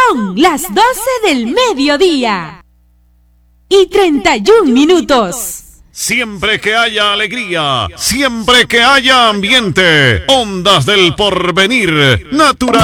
Son las 12 del mediodía y 31 minutos. Siempre que haya alegría, siempre que haya ambiente, Ondas del Porvenir, Natural.